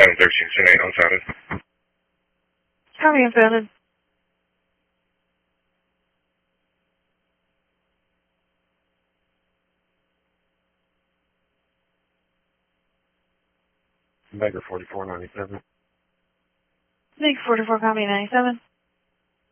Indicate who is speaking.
Speaker 1: 13, unsounded.
Speaker 2: Copy, unsounded.
Speaker 1: Baker 4497.
Speaker 2: Baker 44, copy 97.